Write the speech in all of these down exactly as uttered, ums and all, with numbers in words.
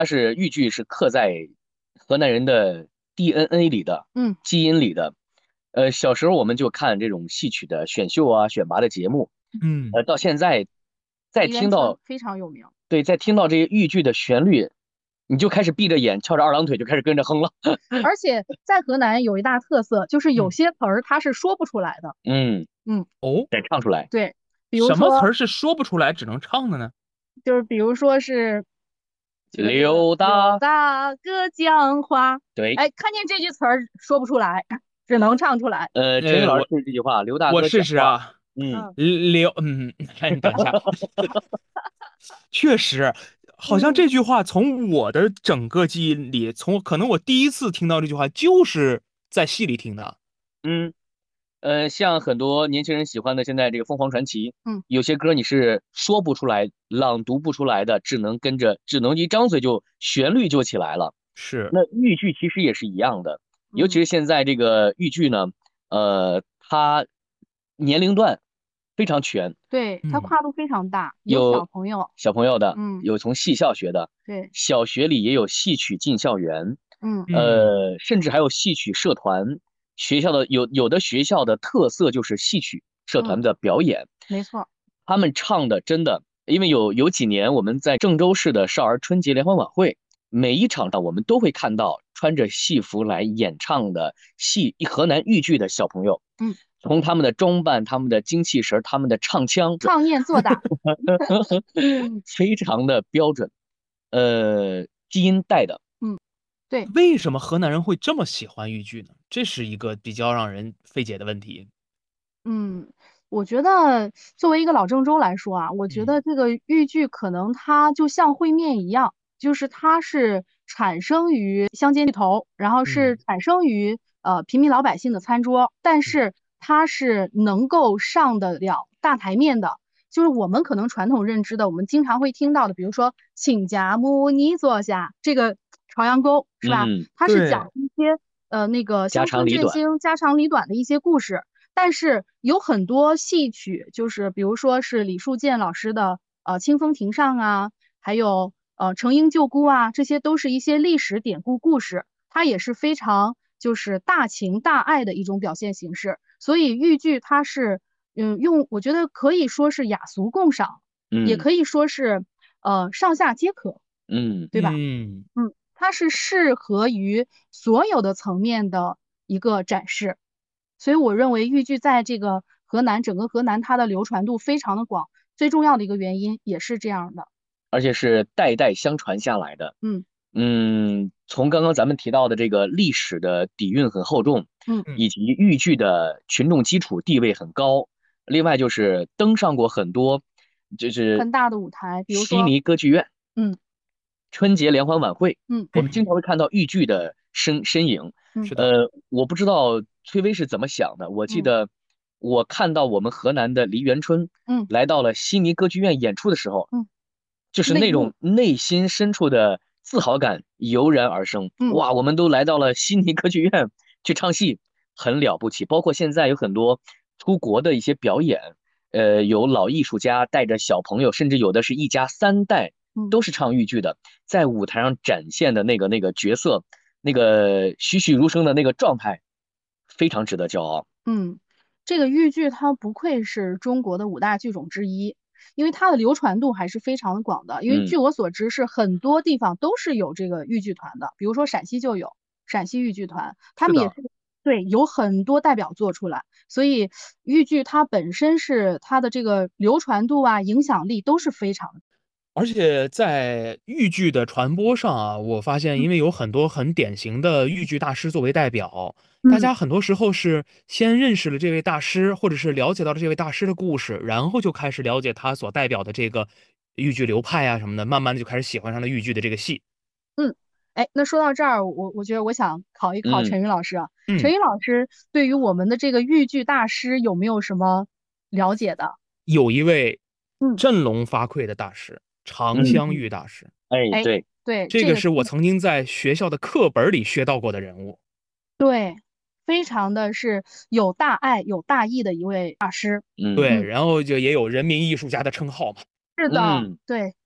它是豫剧是刻在河南人的 D N A 里的， 嗯基因里的。呃，小时候我们就看这种戏曲的选秀啊、选拔的节目， 嗯， 呃，到现在再梨园春听到， 非常有名。 对，再听到这些豫剧的旋律，你就开始闭着眼，翘着二郎腿就开始跟着哼了。 而且在河南有一大特色，就是有嗯些词儿它是说不出来的。 嗯， 嗯， 哦， 得唱出来。 对，比如什么词说儿是说不出来只能唱的呢？ 就是比如说是这个这个刘刘大， 大哥讲话， 对， 哎，看见这句词儿说不出来，只能唱出来。 呃，陈云呃， 老师我对这句话，刘大我试哥讲话， 试啊， 嗯， 嗯刘，嗯，哎，你等一下，确实，好像嗯这句话从我的整个记忆里，从可能我第一次听到这句话就是在戏里听的。 嗯，呃，像很多年轻人喜欢的现在这个凤凰传奇， 嗯有些歌你是说不出来、朗读不出来的，只能跟着，只能一张嘴就旋律就起来了。 是， 那豫剧其实也是一样的，尤其嗯， 是现在这个豫剧呢，呃，它年龄段非常全， 对，它嗯跨度非常大，有小有朋友。 小朋友的， 嗯， 有从戏校学的， 对， 小学里也有戏曲进校园， 嗯嗯呃，甚至还有戏曲社团。学校的有有的学校的特色就是戏曲社团嗯， 的表演， 没错。 他们唱的真的，因为有有几年我们在郑州市的少儿春节联欢晚会，每一场上我们都会看到穿着戏服来演唱的戏河南豫剧的小朋友， 嗯， 从他们的装扮、他们的精气神他们的唱腔， 唱念做打。 非常的标准，呃，基因带的。 嗯，对。 为什么河南人会这么喜欢豫剧呢？这是一个比较让人费解的问题。 嗯，我觉得作为一个老郑州来说啊，我觉嗯得这个豫剧可能它就像烩面一样，就是它是产生于乡间地头，然后是嗯产生于呃平民老百姓的餐桌，但嗯是它是能够上得了大台面的。就是我们可能传统认知的，我们经常会听到的，比如说亲家母你坐下，这个朝阳沟是吧？ 嗯， 它是对， 讲一些呃那个家乡村振长里短。 兴家长里短的一些故事。但是有很多戏曲，就是比如说是李树建老师的呃《清风亭上》啊，还有呃《承婴救姑》啊，这些都是一些历史典故故事，它也是非常就是大情大爱的一种表现形式。所以豫剧它是嗯用我觉得可以说是雅俗共赏，也嗯可以说是呃上下皆可， 嗯， 对吧？ 嗯， 嗯，它是适合于所有的层面的一个展示。所以我认为豫剧在这个河南，整个河南它的流传度非常的广，最重要的一个原因也是这样的。 而且是代代相传下来的。 嗯嗯，从刚刚咱们提到的这个历史的底蕴很厚重， 嗯嗯以及豫剧的群众基础地位很高，另外就是登上过很多，就是很大的舞台，比如悉说。 尼歌剧院、 嗯春节联欢晚会， 嗯我们经常会看到豫剧的身身影。 嗯是的， 呃，我不知道崔薇是怎么想的，我记嗯得我看到我们河南的梨园春嗯来到了悉尼歌剧院演出的时候， 嗯， 就是那种泪目。 内心深处的自豪感油然而生。 嗯哇，我们都来到了悉尼歌剧院去唱戏，很了不起。包括现在有很多出国的一些表演，呃，有老艺术家带着小朋友，甚至有的是一家三代嗯都是唱豫剧的，在舞台上展现的那个那个角色，那个栩栩如生的那个状态，非常值得骄傲。 嗯，这个豫剧它不愧是中国的五大剧种之一，因为它的流传度还是非常的广的。因为嗯， 据我所知，是很多地方都是有这个豫剧团的，比如说陕西就有陕西豫剧团，他是的。 们也是对有很多代表作出来，所以豫剧它本身是它的这个流传度啊、影响力都是非常的。 而且在豫剧的传播上啊，我发现因为有很多很典型的豫剧大师作为代表，大嗯家很多时候是先认识了这位大师，或者是了解到了这位大师的故事，然后就开始了解他所代表的这个豫剧流派啊什么的，慢慢的就开始喜欢上了豫剧的这个戏。 嗯，哎，那说到这儿，我我觉得我想考一考嗯， 陈云老师啊，陈嗯， 云老师对于我们的这个豫剧大师有没有什么了解的？ 有一位嗯振聋发聩的大师，长嗯， 香嗯， 玉大师， 哎， 哎， 对， 对， 这个这个是我曾经在学校的课本里学到过的人物。 对，非常的是有大爱、有大义的一位大师。 嗯对， 嗯， 然后就也有人民艺术家的称号嘛。 是的， 嗯。 对，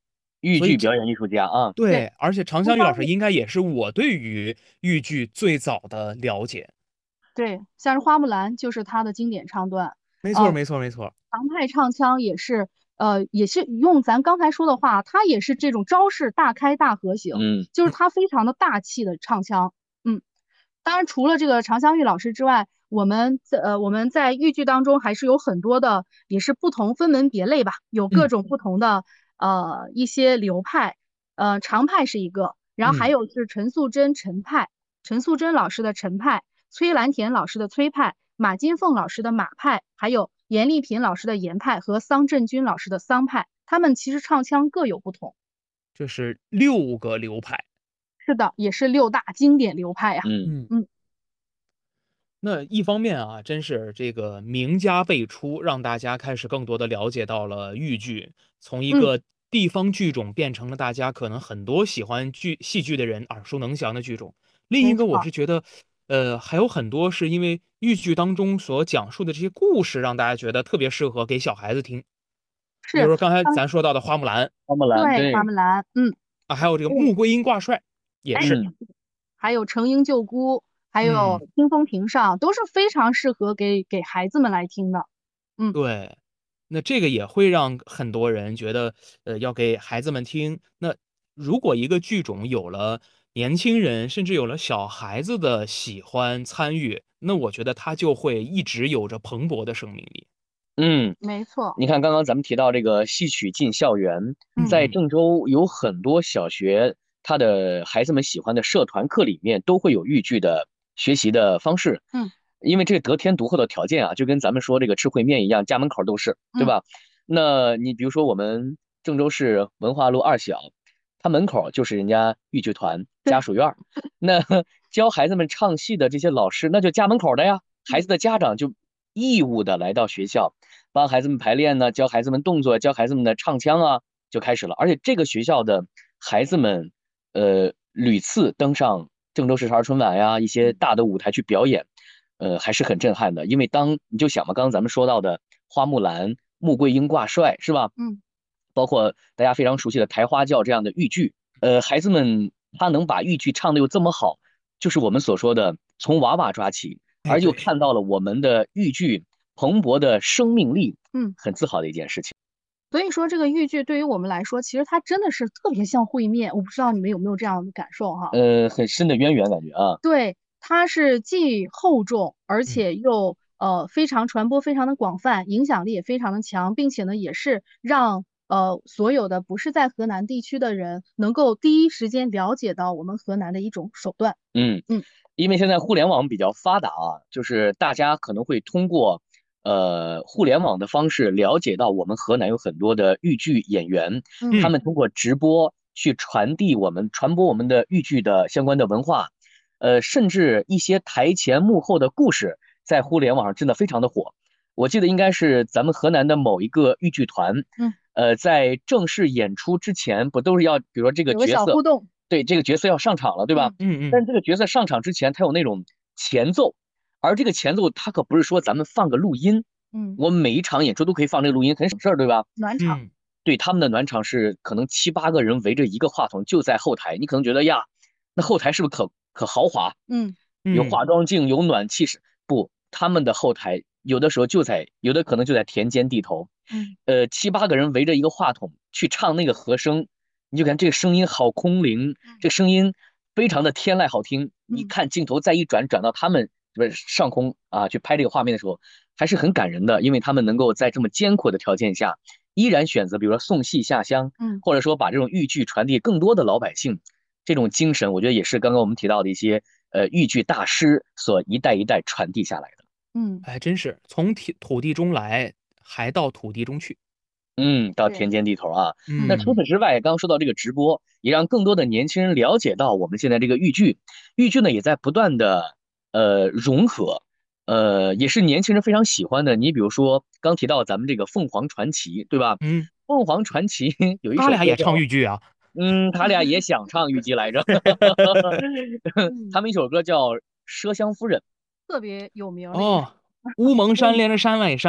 豫所以剧表演艺术家啊。 对， 对，而且常不光是香玉老师应该也是我对于豫剧最早的了解。 对，像是花木兰就是他的经典唱段， 没错， 呃， 没错，没错。 唐派唱腔也是，呃，也是用咱刚才说的话，它也是这种招式大开大合型， 嗯就是它非常的大气的唱腔。嗯，当然除了这个常香玉老师之外，我们在呃我们在豫剧当中还是有很多的，也是不同分门别类吧，有各嗯种不同的呃一些流派，呃常派是一个，然后还嗯， 有是陈素贞陈派，陈素贞老师的陈派，崔兰田老师的崔派，马金凤老师的马派，还有严丽萍老师的严派和桑振军老师的桑派，他们其实唱腔各有不同。 这是六个流派。 是的，也是六大经典流派呀。 嗯嗯。 嗯那一方面啊，真是这个名家辈出，让大家开始更多的了解到了豫剧，从一嗯， 个地方剧种变成了大家可能很多喜欢剧戏剧的人耳熟能详的剧种。另一个我没错， 是觉得，呃，还有很多是因为豫剧当中所讲述的这些故事，让大家觉得特别适合给小孩子听。比如是， 说刚才嗯， 咱说到的花木兰花木兰， 对，花对。 木兰，嗯， 啊，还有这个对， 穆桂英挂帅，也哎， 是。 嗯还有程鹰救姑，还嗯， 有清风亭上，都是非常适合给给孩子们来听的。嗯， 对。那这个也会让很多人觉得，呃，要给孩子们听。那如果一个剧种有了年轻人，甚至有了小孩子的喜欢参与，那我觉得它就会一直有着蓬勃的生命力。 嗯， 没错， 你看刚刚咱们提到这个戏曲进校园， 嗯在嗯嗯郑州有很多小学，他的孩子们喜欢的社团课里面都会有豫剧的学习的方式。 嗯因为这个得天独厚的条件啊，就跟咱们说这个吃烩面一样，家门口都是，对嗯吧？那你比如说我们郑州市文化路二小，它门口就是人家豫剧团家对， 属院儿，那教孩子们唱戏的这些老师，那就家门口的呀，孩子的家长就义务的来到学校，帮孩子们排练呢，教孩子们动作，教孩子们的唱腔啊，就开始了。而且这个学校的孩子们，呃，屡次登上郑州市少儿春晚呀，一些嗯大的舞台去表演。呃，还是很震撼的。因为当你就想嘛，刚刚咱们说到的花木兰、穆桂英挂帅是吧？ 嗯， 包括大家非常熟悉的抬花轿这样的豫剧，呃，孩子们他能把豫剧唱得又这么好，就是我们所说的从娃娃抓起， 哎， 而又对。 看到了我们的豫剧蓬勃的生命力， 嗯。 很自豪的一件事情。 所以说这个豫剧对于我们来说，其实它真的是特别像烩面，我不知道你们有没有这样的感受哈？ 呃，很深的渊源感觉啊。 对，它是既厚重，而嗯。 且又呃非常传播非常的广泛，影响力也非常的强，并且呢也是让呃所有的不是在河南地区的人能够第一时间了解到我们河南的一种手段。 嗯， 嗯因为现在互联网比较发达啊，就是大家可能会通过呃互联网的方式了解到我们河南有很多的豫剧演员， 嗯他嗯。 们通过直播去传递我们传播我们的豫剧的相关的文化，呃，甚至一些台前幕后的故事，在互联网上真的非常的火。我记得应该是咱们河南的某一个豫剧团， 嗯， 呃，在正式演出之前，不都是要比如说这个有个角色， 小互动。 对，这个角色要上场了，对吧？ 嗯嗯嗯。 但这个角色上场之前，他有那种前奏，而这个前奏他可不是说咱们放个录音， 嗯， 我们每一场演出都可以放这个录音，很省事儿，对吧？ 暖场。 嗯。 对，他们的暖场是可能七八个人围着一个话筒就在后台，你可能觉得呀，那后台是不是可可豪华？ 嗯有嗯。 化妆镜，有暖气是不？他们的后台有的时候就在，有的可能就在田间地头， 嗯呃，七八个人围着一个话筒去唱那个和声，你就感觉这个声音好空灵，这个声音非常的天籁好听。一嗯看镜头再一转，转到他们不是上空啊去拍这个画面的时候，还是很感人的，因为他们能够在这么艰苦的条件下，依然选择比如说送戏下乡， 嗯或者说把这种豫剧传递更多的老百姓，这种精神，我觉得也是刚刚我们提到的一些呃豫剧大师所一代一代传递下来的。 嗯， 还真是从土土地中来，还到土地中去。 嗯，到对， 田间地头啊。那嗯除此之外，刚刚说到这个直播，也让更多的年轻人了解到我们现在这个豫剧，豫剧呢也在不断的呃融合，呃也是年轻人非常喜欢的。你比如说刚提到咱们这个凤凰传奇，对吧？ 嗯。 凤凰传奇有一他俩也首歌叫， 唱豫剧啊。 嗯，他俩也想唱豫剧来着，他嗯， 们一首歌叫《麝香夫人》。 特别有名儿的一首。 哦，乌蒙山连着山外山。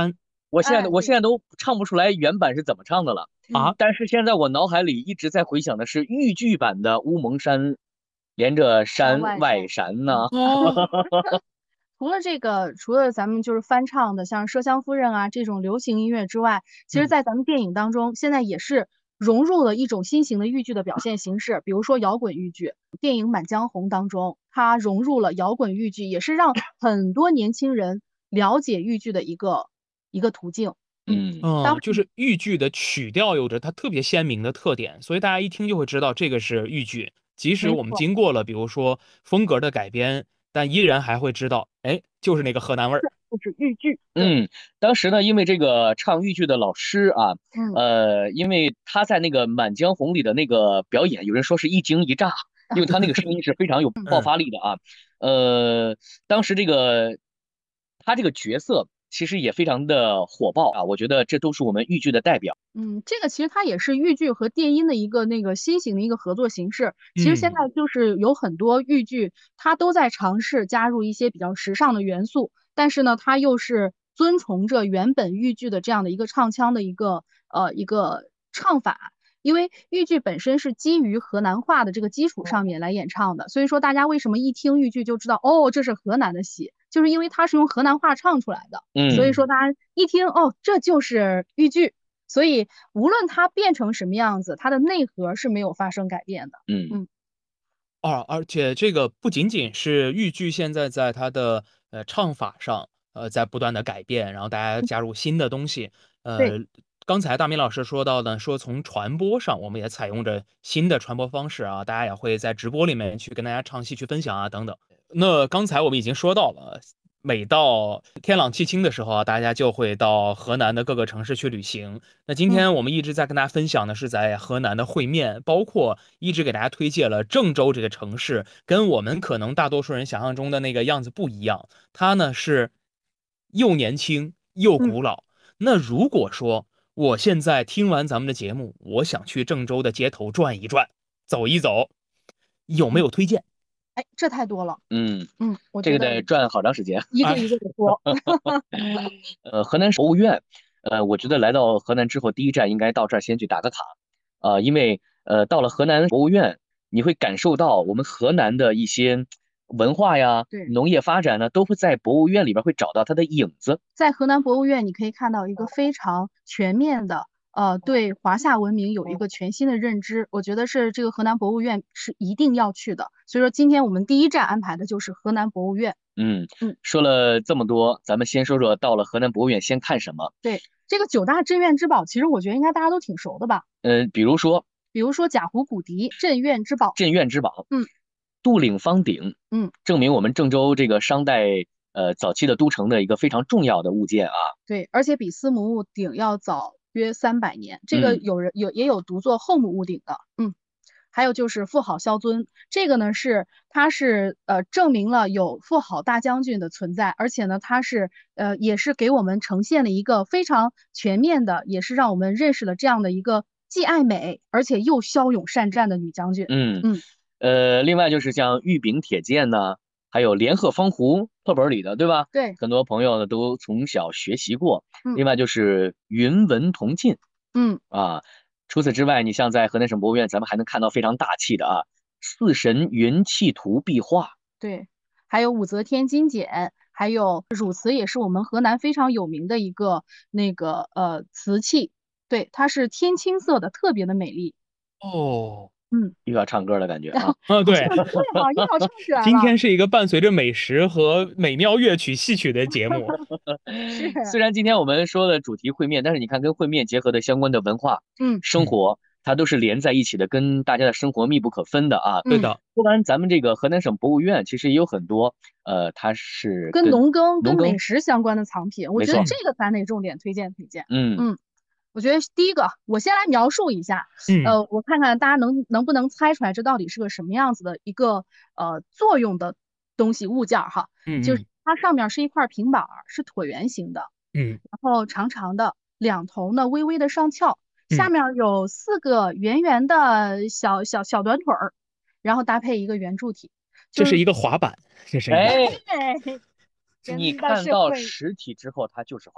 我现在哎，对， 我现在都唱不出来原版是怎么唱的了， 啊， 嗯， 但是现在我脑海里一直在回想的是豫剧版的乌蒙山连着山山外外山， 山嗯。 呢。 哦， 除了这个，除了咱们就是翻唱的，像《麝香夫人》啊这种流行音乐之外，其实， 嗯在咱们电影当中，现在也是融入了一种新型的豫剧的表现形式，比如说摇滚豫剧。电影《满江红》当中，它融入了摇滚豫剧，也是让很多年轻人了解豫剧的一个一个途径。嗯， 嗯嗯， 当就是豫剧的曲调有着它特别鲜明的特点，所以大家一听就会知道这个是豫剧。即使我们没错， 经过了比如说风格的改编，但依然还会知道，哎，就是那个河南味儿。 就是豫剧。对， 嗯，当时呢，因为这个唱豫剧的老师啊， 嗯， 呃，因为他在那个《满江红》里的那个表演，有人说是一惊一乍，因为他那个声音是非常有爆嗯。 发力的啊。呃，当时这个他这个角色其实也非常的火爆啊，我觉得这都是我们豫剧的代表。 嗯，这个其实它也是豫剧和电音的一个那个新型的一个合作形式。其实现嗯， 在就是有很多豫剧，它都在尝试加入一些比较时尚的元素，但是呢，它又是遵从着原本豫剧的这样的一个唱腔的一个呃一个唱法。因为豫剧本身是基于河南话的这个基础上面来演唱的，所以说大家为什么一听豫剧就知道哦，这是河南的戏，就是因为它是用河南话唱出来的，所以嗯说大家一听哦，这就是豫剧。所以无论它变成什么样子，它的内核是没有发生改变的。 嗯嗯， 而而且这个不仅仅是豫剧现在在它的，呃，唱法上，呃，在不断地改变，然后大家加入新的东西。 对， 呃，刚才大明老师说到呢，说从传播上，我们也采用着新的传播方式啊，大家也会在直播里面去跟大家唱戏、去分享啊等等。那刚才我们已经说到了，每到天朗气清的时候啊，大家就会到河南的各个城市去旅行。那今嗯， 天我们一直在跟大家分享的是在河南的烩面，包括一直给大家推荐了郑州这个城市，跟我们可能大多数人想象中的那个样子不一样。它呢是又年轻又嗯， 古老。那如果说我现在听完咱们的节目，我想去郑州的街头转一转，走一走，有没嗯， 有推荐？ 哎，这太多了。 嗯， 嗯，我这觉得个得转好长时间。 啊， 一个一个的说。 呃，河南博物院，呃，我觉得来到河南之后，第一站应该到这儿先去打个卡，呃，因为呃，到了河南博物院，你会感受到我们河南的一些文化呀、 对， 农业发展呢，都会在博物院里边会找到它的影子。 在河南博物院，你可以看到一个非常全面的，呃，对华夏文明有一个全新的认知。我觉得是这个河南博物院是一定要去的。所以说，今天我们第一站安排的就是河南博物院。 嗯， 嗯， 说了这么多，咱们先说说到了河南博物院先看什么。 对，这个九大镇院之宝，其实我觉得应该大家都挺熟的吧。 呃，比如说比如说贾湖骨笛，镇院之宝。 镇院之宝， 嗯杜岭方鼎， 嗯， 证明我们郑州这个商代呃早期的都城的一个非常重要的物件啊。 对，而且比司母戊鼎要早约三百年。这个嗯有人有也有读作后母戊鼎的。嗯，还有就是妇好萧尊，这个呢是它是呃证明了有妇好大将军的存在，而且呢它是呃也是给我们呈现了一个非常全面的，也是让我们认识了这样的一个既爱美而且又骁勇善战的女将军。 嗯， 嗯， 呃，另外就是像玉柄铁剑呐、还有连鹤方壶课本里的，对吧？ 对， 很多朋友呢都从小学习过。 嗯另外就是云文同进嗯啊。除此之外，你像在河南省博物院，咱们还能看到非常大气的啊四神云气图壁画。 对，还有武则天金简，还有汝瓷也是我们河南非常有名的一个那个呃瓷器。对，它是天青色的，特别的美丽。 哦， 嗯， 又要唱歌的感觉啊。 啊，对， 唱得对哈，一秒唱起来今了。 天是一个伴随着美食和美妙乐曲、戏曲的节目。 是， 虽然今天我们说的主题烩面，但是你看跟烩面结合的相关的文化、 嗯嗯， 生活，它都是连在一起的，跟大家的生活密不可分的啊。 嗯， 对的， 说完咱们这个河南省博物院，其实也有很多，呃，它是跟跟农耕、跟农耕， 美食相关的藏品，我没错。 觉得嗯这个咱得重点推荐推荐。 嗯嗯，我觉得第一个，我先来描述一下， 嗯呃，我看看大家能能不能猜出来这到底是个什么样子的一个呃作用的东西物件儿哈。就是嗯嗯它上面是一块平板儿，是椭圆形的， 嗯然后长长的，两头呢微微的上翘，下嗯， 面有四个圆圆的小小小短腿儿，然后搭配一个圆柱体，就是这是一个滑板，这是一个。 哎， 哎， 你真的看到是会。 实体之后，它就是滑板。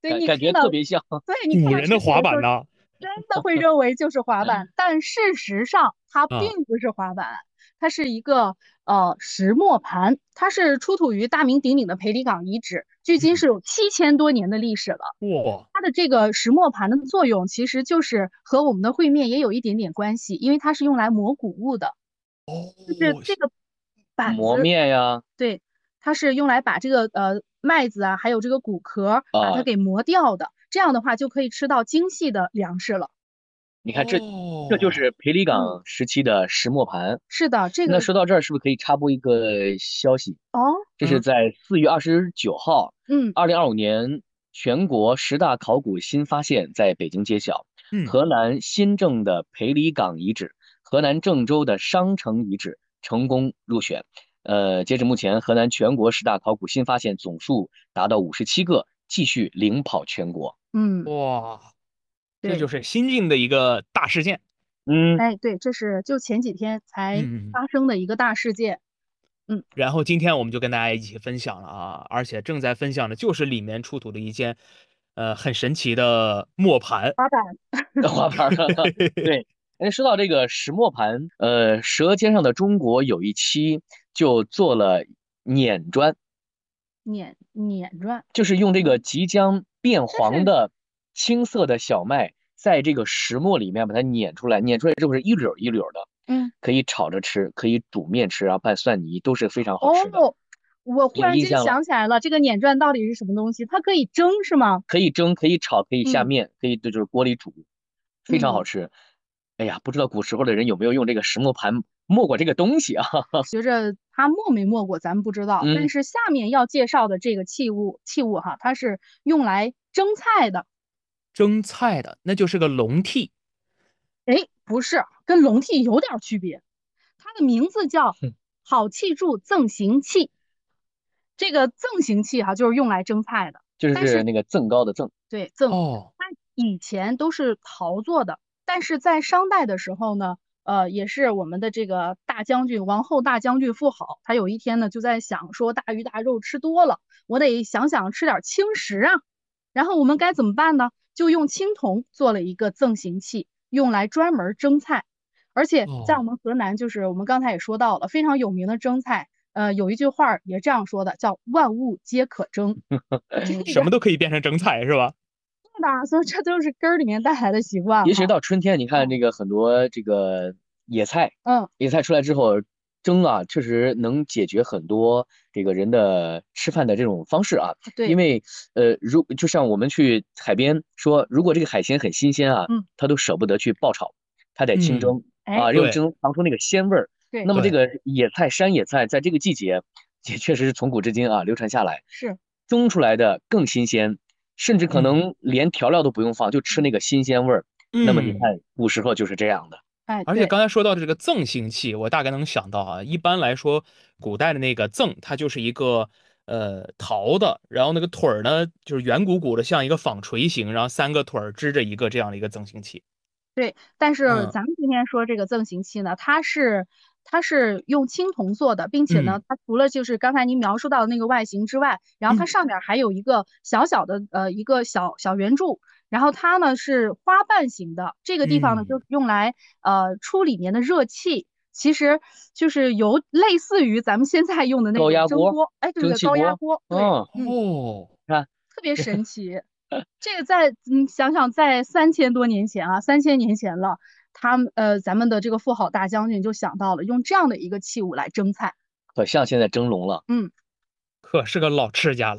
对感感你看到， 觉特别像对你看到古人的实体的时候， 滑板呢？ 真的会认为就是滑板，但事实上它啊， 并不是滑板，它是一个呃石磨盘，它是出土于大名鼎鼎的裴李岗遗址，距今嗯， 是有七千多年的历史了。 哇， 它的这个石磨盘的作用其实就是和我们的烩面也有一点点关系，因为它是用来磨谷物的，就是哦， 这个板磨子， 面呀对，它是用来把这个呃麦子啊，还有这个谷壳把它啊， 给磨掉的，这样的话就可以吃到精细的粮食了。 你看这这就哦， 是裴李嗯， 岗时期的石磨盘。 是的，这个那说到这儿，是不是可以插播一个消息？ 哦， 这是嗯在四月二十九号， 嗯二零二五年全国十大考古新发现在北京揭晓。 嗯， 河南新郑的裴李岗遗址、河南郑州的商城遗址成功入选。呃，截止目前，河南全国十大考古新发现总数达到五十七个，继续领跑全国。 嗯， 哇，这就对， 是新晋的一个大事件。 嗯， 哎对，这是就前几天才嗯嗯。 发生的一个大事件。嗯， 然后今天我们就跟大家一起分享了啊，而且正在分享的就是里面出土的一件，呃，很神奇的磨盘。 滑板滑板儿，对。哎，说到这个石磨盘，呃，《舌尖上的中国》有一期就做了碾砖， 碾碾砖， 就是用这个嗯， 即将变这是黄的青色的小麦，在这个石磨里面把它碾出来，碾出来之后是一绺一绺的， 嗯。 可以炒着吃，可以煮面吃，然后拌蒜泥，都是非常好吃的。 哦，我忽然间有印象了， 想起来了，这个碾砖到底是什么东西？它可以蒸是吗？ 可以蒸，可以炒，可以下嗯面，可以就是锅里煮，非常好嗯， 吃。哎呀，不知道古时候的人有没有用这个石磨盘磨过这个东西啊？ 学着它没没没过，咱们不知道。但嗯， 是下面要介绍的这个器物器物哈，它是用来蒸菜的。 蒸菜的，那就是个笼屉。 哎，不是，跟笼屉有点区别。它的名字叫好器柱赠行器。这个赠行器哈，就是用来蒸菜的。但是就是那个增高的增。 对，赠， 哦， 它以前都是陶做的，但是在商代的时候呢，呃，也是我们的这个大将军王后大将军妇好，他有一天呢就在想说大鱼大肉吃多了，我得想想吃点轻食啊，然后我们该怎么办呢？就用青铜做了一个赠行器，用来专门蒸菜，而且在我哦， 们河南，就是我们刚才也说到了非常有名的蒸菜，呃，有一句话也这样说的，叫万物皆可蒸。这个什么都可以变成蒸菜是吧？ 是的，所以这都是根儿里面带来的习惯尤其是哈。 到春天，你看嗯这个很多这个野菜， 嗯， 野菜出来之后蒸啊，确实能解决很多这个人的吃饭的这种方式啊。因对， 为呃，如就像我们去海边说，如果这个海鲜很新鲜啊， 嗯， 他都舍不得去爆炒，他得清嗯， 蒸哎， 啊，用对蒸尝出那个鲜味儿。 对， 那么这对， 个野菜、山野菜在这个季节也确实是从古至今啊流传下来， 是， 蒸出来的更新鲜，甚至可嗯能连调料都不用放，就吃那个新鲜味儿。那么你嗯。 看，古时候就是这样的。 哎， 而且对， 刚才说到的这个赠行器，我大概能想到啊，一般来说，古代的那个赠，它就是一个呃陶的，然后那个腿儿呢，就是圆鼓鼓的，像一个纺锤形，然后三个腿儿支着一个这样的一个赠行器。 对。但是嗯咱们今天说这个赠行器呢，它是它是用青铜做的，并且呢， 嗯它除了就是刚才您描述到的那个外形之外，然后它嗯上面还有一个小小的呃一个小小圆柱，然后它呢是花瓣形的，这个地方呢嗯， 就是用来呃出里面的热气。其实就是有类似于咱们现在用的那种高压锅、 蒸锅，哎，对对，高压蒸汽锅， 锅，对， 嗯， 嗯， 哦， 看， 特别神奇。这个在嗯想想在三千多年前啊，三千年前了，他们呃咱们的这个富好大将军就想到了用这样的一个器物来蒸菜。 可像现在蒸笼了。 嗯， 可是个老吃家了。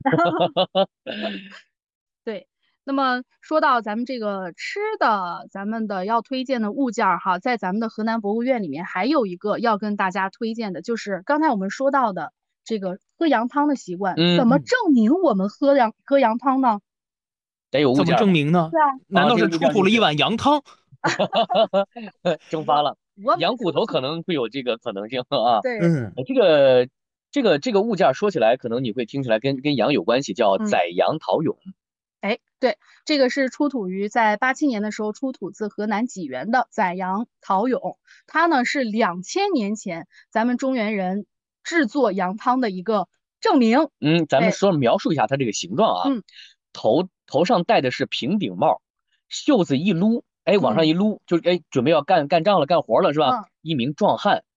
对。那么说到咱们这个吃的，咱们的要推荐的物件儿哈，在咱们的河南博物院里面还有一个要跟大家推荐的，就是刚才我们说到的这个喝羊汤的习惯。 嗯， 怎么嗯， 证明我们喝羊喝羊汤呢？ 得有物怎么件儿吧？ 证明呢？ 对啊， 难啊，这个道是出物件儿就是土了一碗羊汤？ 我蒸发了。 我们羊骨头可出土， 能会有这个可能性啊。 对， 嗯， 呃这个这个这个物件儿说起来，可能你会听起来跟跟羊有关系，叫嗯。 宰羊陶俑。 哎，对，这个是出土于在八七年的时候出土自河南济源的宰羊陶俑，它呢是两千年前咱们中原人制作羊汤的一个证明。 嗯，咱们哎， 说描述一下它这个形状啊， 嗯头头上戴的是平顶帽，袖子一撸，哎，往上一嗯撸，就是哎，准备要干干仗了，干活了，是吧？ 嗯一名壮汉